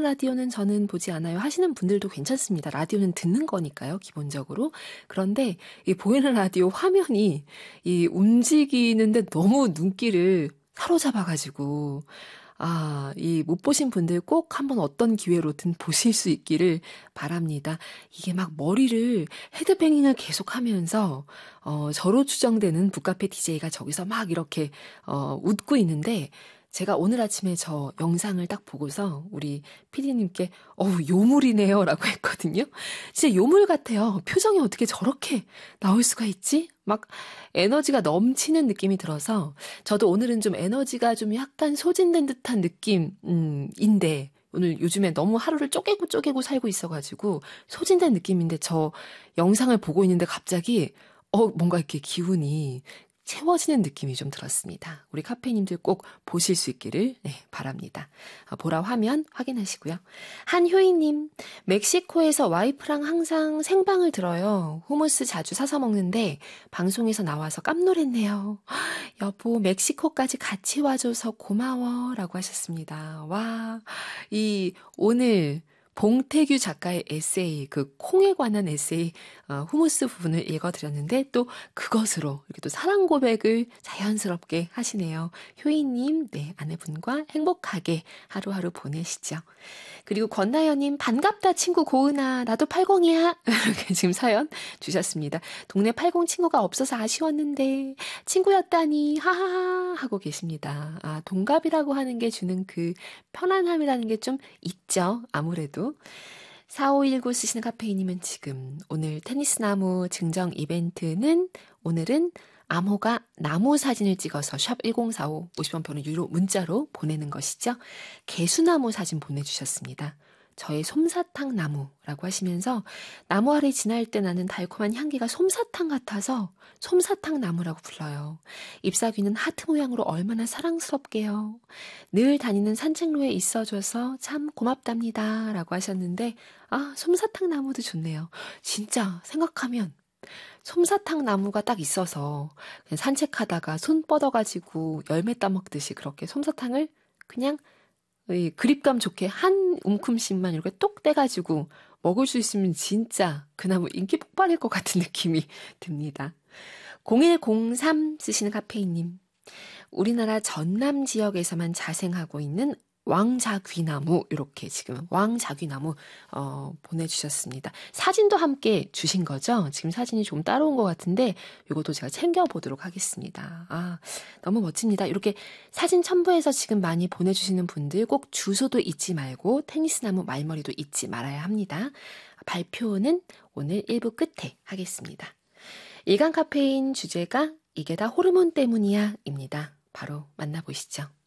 라디오는 저는 보지 않아요 하시는 분들도 괜찮습니다. 라디오는 듣는 거니까요, 기본적으로. 그런데 이 보이는 라디오 화면이 이 움직이는데 너무 눈길을 사로잡아가지고 이 못 보신 분들 꼭 한번 어떤 기회로든 보실 수 있기를 바랍니다. 이게 막 머리를 헤드뱅잉을 계속 하면서 저로 추정되는 북카페 DJ가 저기서 막 이렇게 웃고 있는데 제가 오늘 아침에 저 영상을 딱 보고서 우리 PD님께 요물이네요 라고 했거든요. 진짜 요물 같아요. 표정이 어떻게 저렇게 나올 수가 있지? 막 에너지가 넘치는 느낌이 들어서 저도 오늘은 좀 에너지가 좀 약간 소진된 듯한 느낌인데 오늘 요즘에 너무 하루를 쪼개고 살고 있어가지고 소진된 느낌인데 저 영상을 보고 있는데 갑자기 뭔가 이렇게 기운이 채워지는 느낌이 좀 들었습니다. 우리 카페님들 꼭 보실 수 있기를 바랍니다. 보라 화면 확인하시고요. 한효희님, 멕시코에서 와이프랑 항상 생방을 들어요. 후무스 자주 사서 먹는데 방송에서 나와서 깜놀했네요. 여보, 멕시코까지 같이 와줘서 고마워 라고 하셨습니다. 와, 오늘 봉태규 작가의 에세이, 그 콩에 관한 에세이 후무스 부분을 읽어드렸는데 또 그것으로 이렇게 또 사랑 고백을 자연스럽게 하시네요. 효희님, 네, 아내분과 행복하게 하루하루 보내시죠. 그리고 권나연님, 반갑다 친구 고은아, 나도 80이야. 이렇게 지금 사연 주셨습니다. 동네 80 친구가 없어서 아쉬웠는데 친구였다니 하하하 하고 계십니다. 동갑이라고 하는 게 주는 그 편안함이라는 게 좀 있죠. 아무래도. 4519 쓰시는 카페인님은 지금 오늘 테니스 나무 증정 이벤트는 오늘은 암호가 나무 사진을 찍어서 샵 1045 50원 표는 유료 문자로 보내는 것이죠. 개수나무 사진 보내주셨습니다. 저의 솜사탕 나무라고 하시면서 나무 아래 지날 때 나는 달콤한 향기가 솜사탕 같아서 솜사탕 나무라고 불러요. 잎사귀는 하트 모양으로 얼마나 사랑스럽게요. 늘 다니는 산책로에 있어줘서 참 고맙답니다 라고 하셨는데 솜사탕 나무도 좋네요. 진짜 생각하면 솜사탕 나무가 딱 있어서 그냥 산책하다가 손 뻗어가지고 열매 따먹듯이 그렇게 솜사탕을 그냥 그립감 좋게 한 움큼씩만 이렇게 똑 떼가지고 먹을 수 있으면 진짜 그 나무 인기 폭발일 것 같은 느낌이 듭니다. 0103 쓰시는 카페인님. 우리나라 전남 지역에서만 자생하고 있는 왕자귀나무, 이렇게 지금 왕자귀나무 보내주셨습니다. 사진도 함께 주신 거죠? 지금 사진이 좀 따라온 것 같은데 이것도 제가 챙겨보도록 하겠습니다. 너무 멋집니다. 이렇게 사진 첨부해서 지금 많이 보내주시는 분들 꼭 주소도 잊지 말고 테니스나무 말머리도 잊지 말아야 합니다. 발표는 오늘 1부 끝에 하겠습니다. 일간 카페인 주제가 이게 다 호르몬 때문이야 입니다. 바로 만나보시죠.